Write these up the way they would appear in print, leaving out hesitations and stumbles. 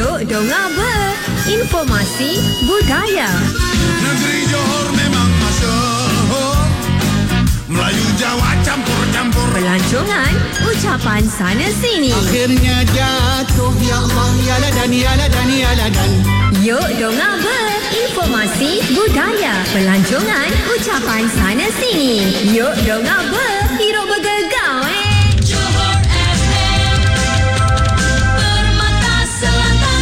Yuk dengar informasi budaya. Negeri Johor memang masyhur, Melayu Jawa campur-campur. Pelancongan, ucapan sana sini. Akhirnya jatuh, ya Allah, ya ladan, ya ladan, ya ladan. Yuk dengar informasi budaya. Pelancongan, ucapan sana sini. Yuk dengar hidup bergegau Johor FM, Permata Selatan.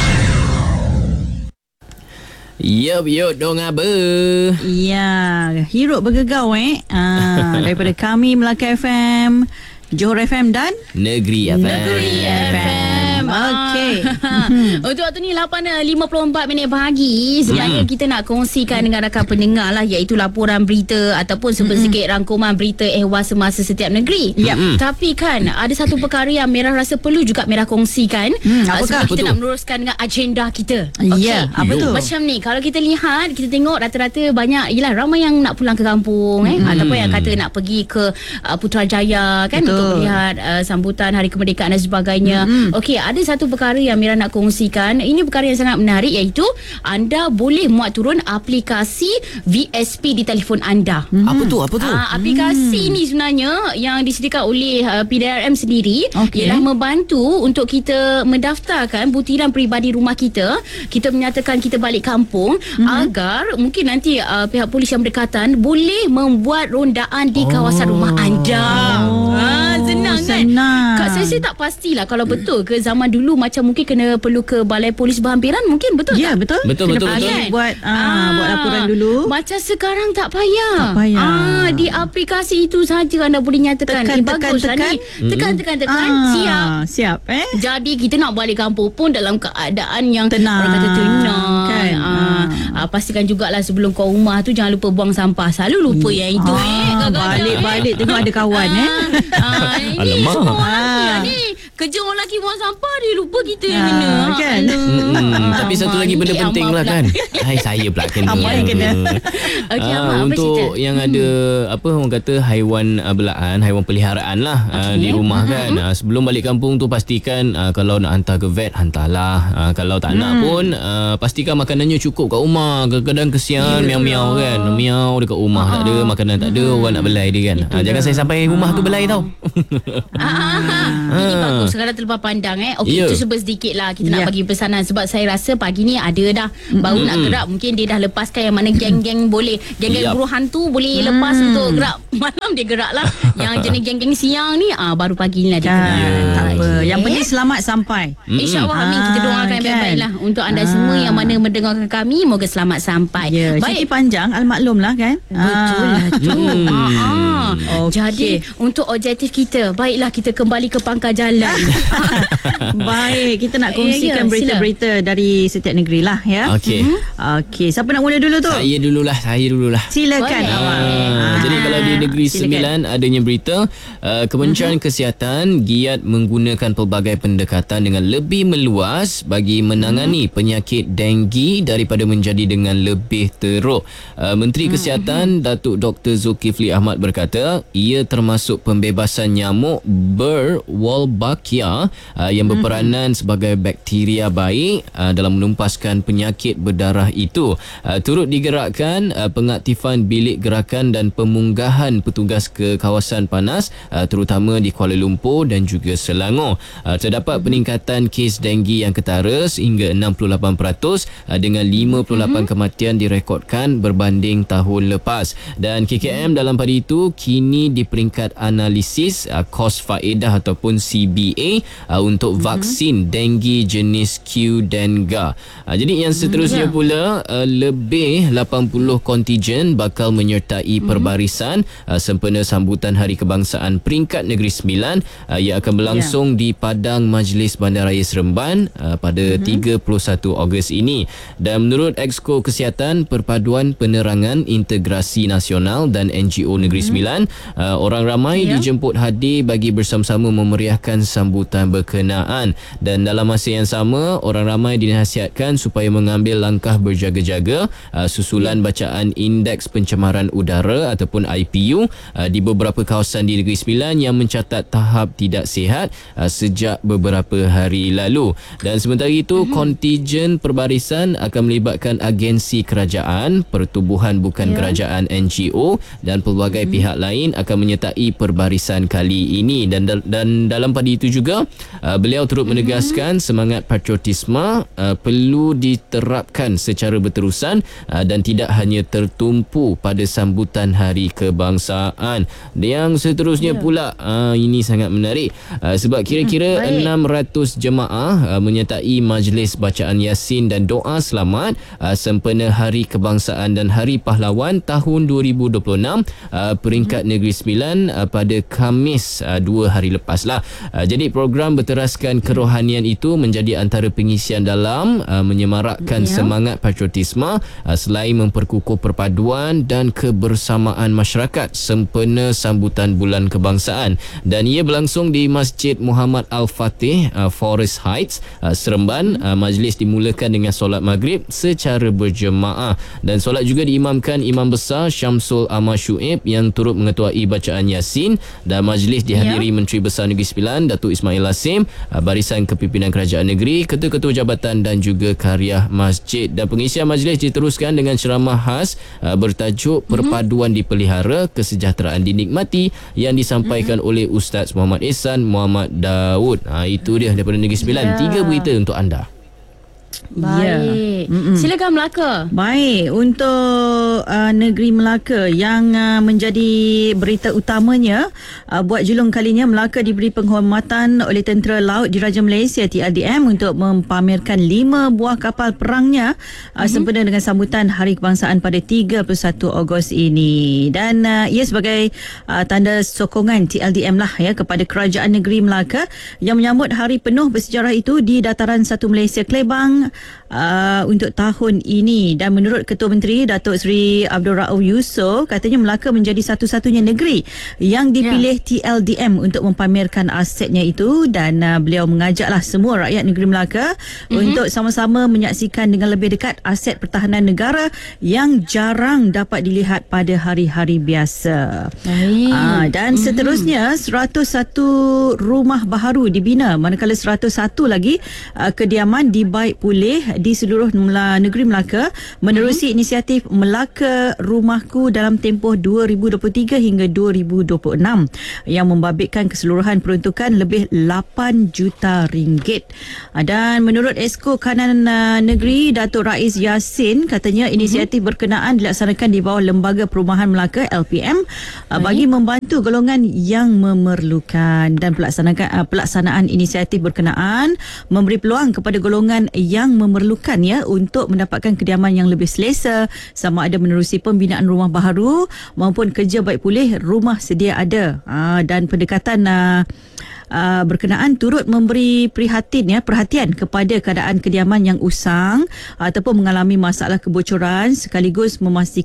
Yuk dong apa? Ya, hirup bergegau daripada kami Melaka FM, Johor FM dan Negeri FM. Negeri FM. Okey. Untuk waktu ni 8.54 pagi. Sebenarnya kita nak kongsikan dengan rakan pendengar lah, iaitu laporan berita ataupun sedikit rangkuman berita ehwal semasa setiap negeri. Tapi kan ada satu perkara yang Merah rasa perlu juga Merah kongsikan. Apakah? Sebab kita nak meneruskan dengan agenda kita. Ya, apa tu? Macam ni, kalau kita lihat, kita tengok rata-rata banyak, yelah, ramai yang nak pulang ke kampung ataupun yang kata nak pergi ke Putrajaya kan. Betul. Untuk melihat sambutan Hari Kemerdekaan dan sebagainya. Okey, ada satu perkara yang Mira nak kongsikan. Ini perkara yang sangat menarik, iaitu anda boleh muat turun aplikasi VSP di telefon anda. Apa tu? Aplikasi ni sebenarnya yang disediakan oleh PDRM sendiri, Okey. ialah membantu untuk kita mendaftarkan butiran peribadi rumah kita. Kita menyatakan kita balik kampung agar mungkin nanti pihak polis yang berdekatan boleh membuat rondaan di kawasan rumah anda. Senang kan? Senang. Kak, saya tak pastilah kalau betul ke zaman dulu macam mungkin perlu ke balai polis berhampiran, mungkin betul Ya, tak? betul. Betul. Kan? Buat laporan dulu. Macam sekarang tak payah. Tak payah. Di aplikasi itu saja anda boleh nyatakan. Baguslah ni. Tekan. Siap. Siap Jadi kita nak balik kampung pun dalam keadaan yang Tenang. orang kata tenang Kan? pastikan jugalah sebelum kau rumah tu jangan lupa buang sampah. Selalu lupa yang itu kadang-kadang, Balik tengok ada kawan Ini Alamak. semua orang lelaki ni kerja orang lelaki buang sampah, dia lupa kita yang kena kan? Tapi satu lagi benda penting lah kan. Hai, saya pula kena. Abang yang kena. Okey, Abang, apa untuk cerita? yang ada apa orang kata haiwan belaan, haiwan peliharaan lah di rumah kan. Sebelum balik kampung tu pastikan kalau nak hantar ke vet, hantarlah. Kalau tak nak pun pastikan makanannya cukup kat rumah. Kadang-kadang kesian miau-miau kan. Miau dekat rumah tak ada, makanan tak ada, orang nak belai dia kan. Jangan saya sampai rumah tu belai tau. Ini bagus sekarang terlepas pandang Okey, Ya. itu sebab sedikit lah kita nak bagi pesanan. Sebab saya rasa pagi ni ada dah baru nak gerak. Mungkin dia dah lepaskan yang mana geng-geng boleh, geng-geng Yap. buruh hantu boleh lepas untuk gerak malam, dia gerak lah. Yang jenis geng-geng siang ni baru pagi ni lah dia gerak. Tak apa. Yang Okey. penting selamat sampai. InsyaAllah amin. Kita doakan yang kan? baik-baik lah untuk anda semua yang mana mendengarkan kami. Moga selamat sampai. Ya, cuti panjang al-maklum lah kan. Betul lah tu. Okey. Jadi untuk objektif kita, baiklah kita kembali ke pangkal jalan. Baik, kita nak kongsikan Ya, berita-berita dari setiap negeri lah ya. Okey. Okey, siapa nak mula dulu tu? Saya dululah. Silakan Boleh. awak. Jadi kalau di Negeri Silakan. Sembilan adanya berita Kementerian Kesihatan giat menggunakan pelbagai pendekatan dengan lebih meluas bagi menangani penyakit denggi daripada menjadi dengan lebih teruk. Menteri Kesihatan Datuk Dr. Zulkifli Ahmad berkata ia termasuk pembebasan nyamuk Wolbachia yang berperanan sebagai bakteria baik dalam menumpaskan penyakit berdarah itu. Turut digerakkan pengaktifan bilik gerakan dan pemunggahan petugas ke kawasan panas terutama di Kuala Lumpur dan juga Selangor. Terdapat peningkatan kes denggi yang ketara sehingga 68% dengan 58 kematian direkodkan berbanding tahun lepas. Dan KKM dalam pada itu kini di peringkat analisis kos faedah ataupun CBA untuk vaksin denggi jenis Qdenga. Jadi yang seterusnya pula lebih 80 kontijen bakal menyertai perbarisan sempena sambutan Hari Kebangsaan peringkat Negeri Sembilan yang akan berlangsung di Padang Majlis Bandaraya Seremban pada 31 Ogos ini. Dan menurut Exco Kesihatan Perpaduan Penerangan Integrasi Nasional dan NGO Negeri Sembilan, orang ramai dijemput hadir bagi bersama-sama memeriahkan sambutan berkenaan. Dan dalam masa yang sama, orang ramai dinasihatkan supaya mengambil langkah berjaga-jaga susulan bacaan Indeks Pencemaran Udara ataupun IPU di beberapa kawasan di Negeri Sembilan yang mencatat tahap tidak sihat sejak beberapa hari lalu. Dan sementara itu, kontijen perbarisan akan melibatkan agensi kerajaan, pertubuhan bukan kerajaan NGO dan pelbagai pihak lain akan menyertai perbarisan kali ini. Dan dalam pada itu juga beliau turut menegaskan semangat patriotisme perlu diterapkan secara berterusan dan tidak hanya tertumpu pada sambutan Hari Kebangsaan. Yang seterusnya pula ini sangat menarik sebab kira-kira 600 jemaah menyertai majlis bacaan Yasin dan doa selamat sempena Hari Kebangsaan dan Hari Pahlawan tahun 2026 peringkat Negeri Sembilan pada Khamis 2 hari lepas lah. Jadi program berteraskan kerohanian itu menjadi antara pengisian dalam menyemarakkan semangat patriotisme selain memperkukuh perpaduan dan kebersamaan masyarakat sempena sambutan Bulan Kebangsaan. Dan ia berlangsung di Masjid Muhammad Al-Fatih, Forest Heights, Seremban. Majlis dimulakan dengan solat maghrib secara berjemaah dan solat juga diimamkan Imam Besar Syamsul Amal Shuib yang turut mengetuai bacaan Yasin. Dan majlis dihadiri Menteri Besar Negeri Sembilan Datuk Ismail Hasim, Barisan Kepimpinan Kerajaan Negeri, Ketua-Ketua Jabatan dan juga Karya Masjid. Dan pengisian majlis diteruskan dengan ceramah khas bertajuk Perpaduan Dipelihara, Kesejahteraan Dinikmati yang disampaikan oleh Ustaz Muhammad Ehsan Muhammad Daud. Itu dia daripada Negeri Sembilan. 3 berita untuk anda. Baik. Silakan Melaka. Baik, untuk negeri Melaka yang menjadi berita utamanya, buat julung kalinya Melaka diberi penghormatan oleh Tentera Laut Diraja Malaysia TLDM untuk mempamerkan 5 buah kapal perangnya sempena dengan sambutan Hari Kebangsaan pada 31 Ogos ini. Dan ia sebagai tanda sokongan TLDM lah ya kepada Kerajaan Negeri Melaka yang menyambut hari penuh bersejarah itu di Dataran 1 Malaysia Klebang untuk tahun ini. Dan menurut Ketua Menteri Datuk Seri Abdul Rauf Yusof, katanya Melaka menjadi satu-satunya negeri yang dipilih TLDM untuk mempamerkan asetnya itu. Dan beliau mengajaklah semua rakyat negeri Melaka untuk sama-sama menyaksikan dengan lebih dekat aset pertahanan negara yang jarang dapat dilihat pada hari-hari biasa. Dan seterusnya 101 rumah baharu dibina, manakala 101 lagi kediaman dibaik pulih di seluruh negeri Melaka menerusi inisiatif Melaka Rumahku dalam tempoh 2023 hingga 2026 yang membabitkan keseluruhan peruntukan lebih 8 juta ringgit. Dan menurut Esko Kanan Negeri Datuk Rais Yasin, katanya inisiatif berkenaan dilaksanakan di bawah Lembaga Perumahan Melaka LPM bagi membantu golongan yang memerlukan. Dan pelaksanaan inisiatif berkenaan memberi peluang kepada golongan yang memerlukan ya untuk mendapatkan kediaman yang lebih selesa, sama ada menerusi pembinaan rumah baharu maupun kerja baik pulih rumah sedia ada. Dan pendekatan berkenaan turut memberi perhatian kepada keadaan kediaman yang usang ataupun mengalami masalah kebocoran sekaligus memastikan